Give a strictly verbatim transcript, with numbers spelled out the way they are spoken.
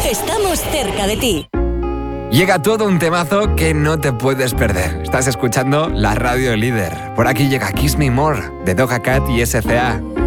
Estamos cerca de ti. Llega todo un temazo que no te puedes perder. Estás escuchando la radio líder. Por aquí llega Kiss Me More de Doja Cat y S C A.